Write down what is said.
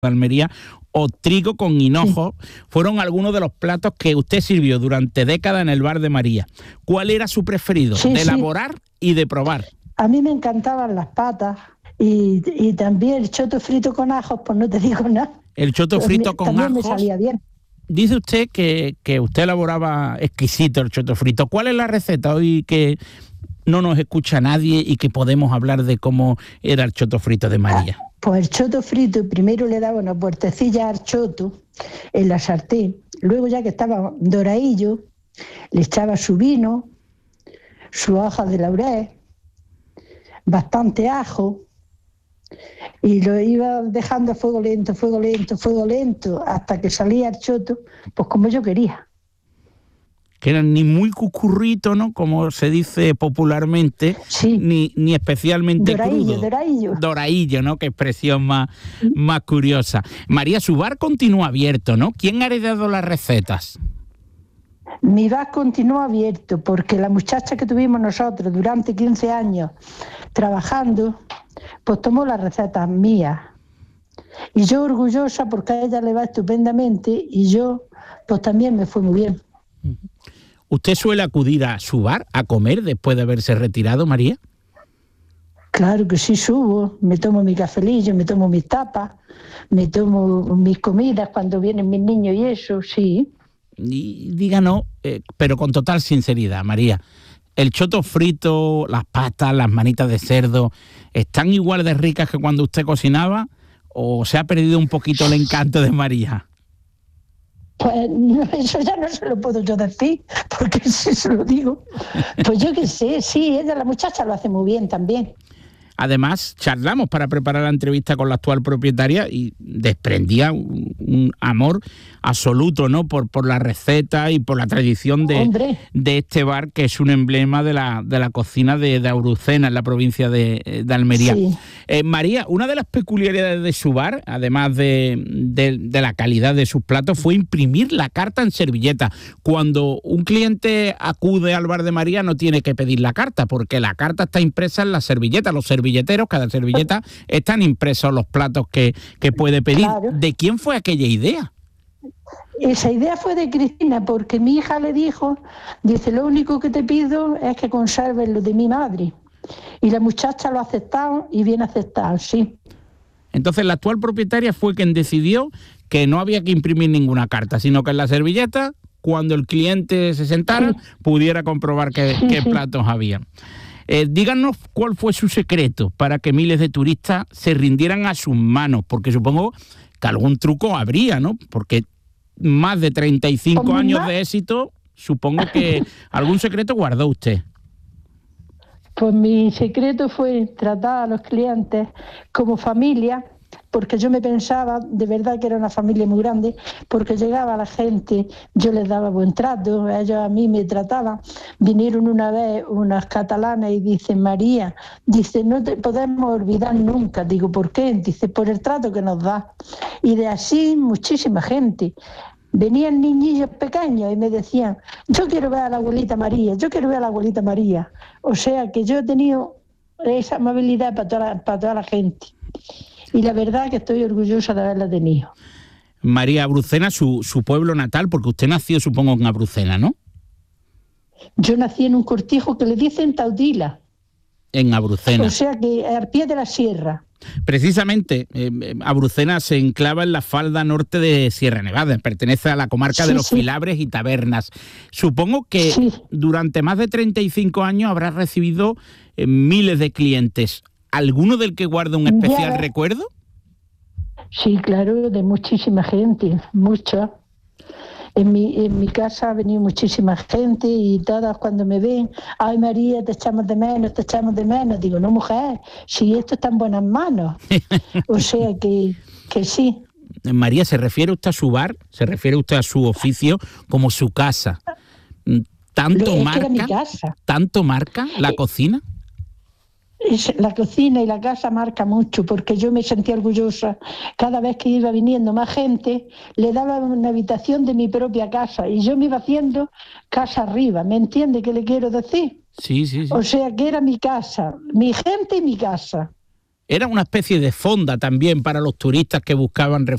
Almería, o trigo con hinojo, fueron algunos de los platos que usted sirvió durante décadas en el bar de María. ¿Cuál era su preferido de elaborar y de probar? A mí me encantaban las patas y también el choto frito con ajos, pues no te digo nada. El choto frito con también ajos. Me salía bien. Dice usted que usted elaboraba exquisito el choto frito. ¿Cuál es la receta hoy que no nos escucha nadie y que podemos hablar de cómo era el choto frito de María? Pues el choto frito, primero le daba una puertecilla al choto en la sartén, luego ya que estaba doradillo, le echaba su vino, sus hojas de laurel, bastante ajo, y lo iba dejando a fuego lento, hasta que salía el choto, pues como yo quería. Que eran ni muy cucurrito, ¿no?, como se dice popularmente, sí, ni especialmente crudo. Doradillo, ¿no?, qué expresión más curiosa. María, su bar continúa abierto, ¿no? ¿Quién ha heredado las recetas? Mi bar continúa abierto porque la muchacha que tuvimos nosotros durante 15 años trabajando, pues tomó las recetas mías. Y yo orgullosa porque a ella le va estupendamente y yo pues también me fue muy bien. ¿Usted suele acudir a su bar a comer después de haberse retirado, María? Claro que sí, subo, me tomo mi cafelillo, me tomo mis tapas, me tomo mis comidas cuando vienen mis niños y eso, sí. Y díganos, pero con total sinceridad, María, ¿el choto frito, las patas, las manitas de cerdo, están igual de ricas que cuando usted cocinaba o se ha perdido un poquito el encanto de María? Pues eso ya no se lo puedo yo decir, porque si se lo digo, pues yo qué sé, sí, ella, la muchacha lo hace muy bien también. Además, charlamos para preparar la entrevista con la actual propietaria y desprendía un amor absoluto, ¿no?, por la receta y por la tradición de este bar, que es un emblema de la cocina de Aurucena, en la provincia de Almería. Sí. María, una de las peculiaridades de su bar, además de la calidad de sus platos, fue imprimir la carta en servilleta. Cuando un cliente acude al bar de María no tiene que pedir la carta, porque la carta está impresa en la servilleta. Los servilleteros, cada servilleta, están impresos los platos que puede pedir. Claro. ¿De quién fue aquella idea? Esa idea fue de Cristina, porque mi hija le dijo, dice, lo único que te pido es que conserves lo de mi madre. Y la muchacha lo ha aceptado y bien aceptado, sí. Entonces la actual propietaria fue quien decidió que no había que imprimir ninguna carta, sino que en la servilleta, cuando el cliente se sentara, pudiera comprobar qué platos había. Díganos cuál fue su secreto para que miles de turistas se rindieran a sus manos, porque supongo que algún truco habría, ¿no? Porque más de 35 años de éxito, supongo que algún secreto guardó usted. Pues mi secreto fue tratar a los clientes como familia, porque yo me pensaba de verdad que era una familia muy grande, porque llegaba la gente, yo les daba buen trato, ellos a mí me trataban. Vinieron una vez unas catalanas y dicen, María, dice, no te podemos olvidar nunca. Digo, ¿por qué? Dice, por el trato que nos da. Y de así muchísima gente. Venían niñillos pequeños y me decían, yo quiero ver a la abuelita María, yo quiero ver a la abuelita María. O sea que yo he tenido esa amabilidad para toda la gente. Y la verdad que estoy orgullosa de haberla tenido. María, Abrucena, su pueblo natal, porque usted nació, supongo, en Abrucena, ¿no? Yo nací en un cortijo que le dicen Tautila. En Abrucena. O sea que al pie de la sierra. Precisamente, Abrucena se enclava en la falda norte de Sierra Nevada, pertenece a la comarca de los Filabres y Tabernas. Supongo que durante más de 35 años habrá recibido miles de clientes. ¿Alguno del que guarda un especial recuerdo? Sí, claro, de muchísima gente, mucha. En mi casa ha venido muchísima gente y todas cuando me ven, ay María, te echamos de menos, te echamos de menos. Digo, no mujer, si esto está en buenas manos. O sea que sí. María, ¿se refiere usted a su bar? ¿Se refiere usted a su oficio como su casa? ¿Tanto marca la cocina? La cocina y la casa marca mucho, porque yo me sentía orgullosa. Cada vez que iba viniendo más gente, le daba una habitación de mi propia casa y yo me iba haciendo casa arriba. ¿Me entiende qué le quiero decir? Sí. O sea que era mi casa, mi gente y mi casa. era una especie de fonda también para los turistas que buscaban refugio